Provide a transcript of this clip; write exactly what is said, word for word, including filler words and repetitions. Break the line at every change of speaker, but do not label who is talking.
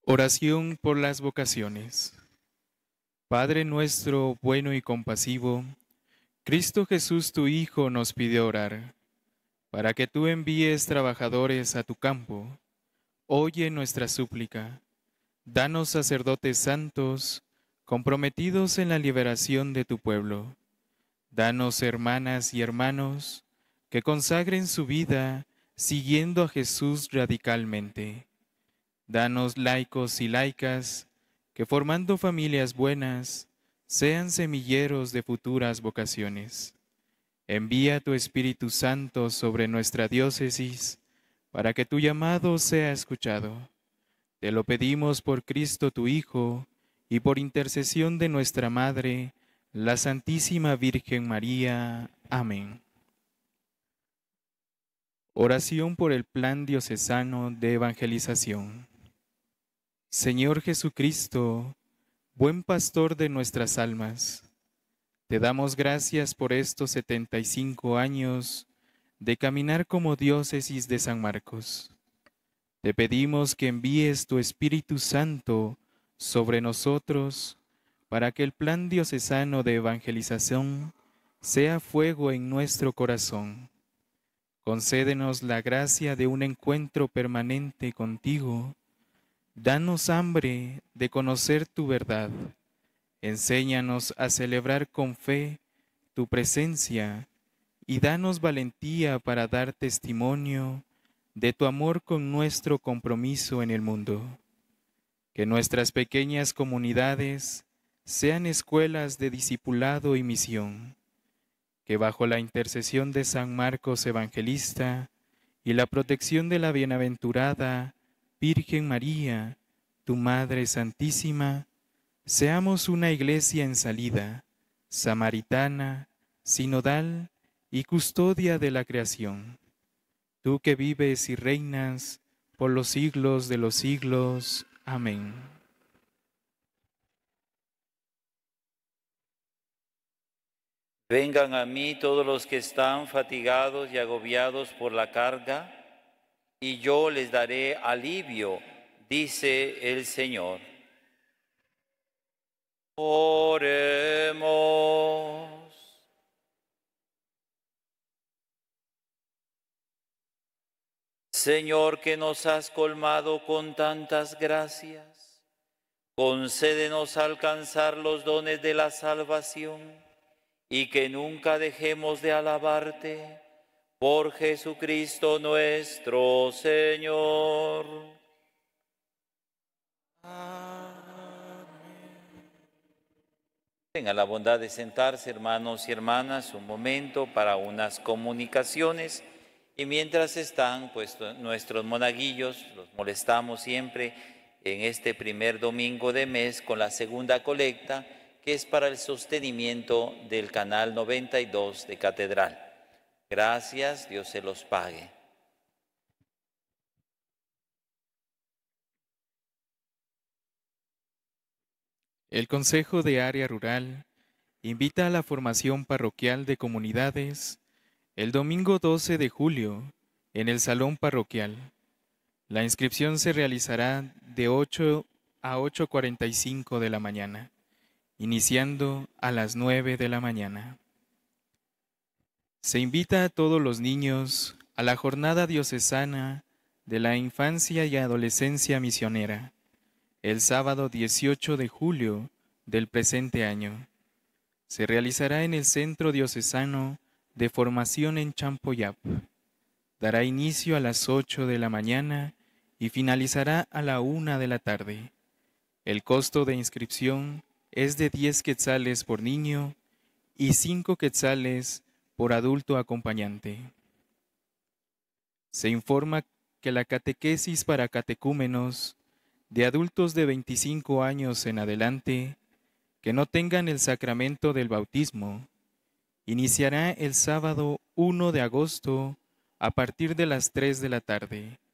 Oración por las vocaciones. Padre nuestro bueno y compasivo, Cristo Jesús tu Hijo nos pide orar, para que tú envíes trabajadores a tu campo. Oye nuestra súplica. Danos sacerdotes santos, comprometidos en la liberación de tu pueblo. Danos hermanas y hermanos, que consagren su vida siguiendo a Jesús radicalmente. Danos laicos y laicas, que formando familias buenas, sean semilleros de futuras vocaciones. Envía tu Espíritu Santo sobre nuestra diócesis, para que tu llamado sea escuchado. Te lo pedimos por Cristo tu Hijo, y por intercesión de nuestra Madre, la Santísima Virgen María. Amén. Oración por el Plan Diocesano de Evangelización. Señor Jesucristo, buen pastor de nuestras almas, te damos gracias por estos setenta y cinco años de caminar como diócesis de San Marcos. Te pedimos que envíes tu Espíritu Santo sobre nosotros para que el plan diocesano de evangelización sea fuego en nuestro corazón. Concédenos la gracia de un encuentro permanente contigo. Danos hambre de conocer tu verdad. Enséñanos a celebrar con fe tu presencia y danos valentía para dar testimonio de tu amor con nuestro compromiso en el mundo. Que nuestras pequeñas comunidades sean escuelas de discipulado y misión. Que bajo la intercesión de San Marcos Evangelista y la protección de la bienaventurada Virgen María, tu Madre Santísima, seamos una iglesia en salida, samaritana, sinodal y custodia de la creación. Tú que vives y reinas por los siglos de los siglos. Amén.
Vengan a mí todos los que están fatigados y agobiados por la carga, y yo les daré alivio, dice el Señor. Oremos. Señor, que nos has colmado con tantas gracias, concédenos alcanzar los dones de la salvación y que nunca dejemos de alabarte. Por Jesucristo nuestro Señor. Amén. Tengan la bondad de sentarse, hermanos y hermanas, un momento para unas comunicaciones. Y mientras están, pues, nuestros monaguillos, los molestamos siempre en este primer domingo de mes con la segunda colecta, que es para el sostenimiento del canal noventa y dos de Catedral. Gracias, Dios se los pague.
El Consejo de Área Rural invita a la formación parroquial de comunidades el domingo doce de julio en el Salón Parroquial. La inscripción se realizará de ocho a ocho cuarenta y cinco de la mañana, iniciando a las nueve de la mañana. Se invita a todos los niños a la Jornada Diocesana de la Infancia y Adolescencia Misionera, el sábado dieciocho de julio del presente año. Se realizará en el Centro Diocesano de Formación en Champoyap. Dará inicio a las ocho de la mañana y finalizará a la una de la tarde. El costo de inscripción es de diez quetzales por niño y cinco quetzales por adulto acompañante. Se informa que la catequesis para catecúmenos de adultos de veinticinco años en adelante que no tengan el sacramento del bautismo iniciará el sábado uno de agosto a partir de las tres de la tarde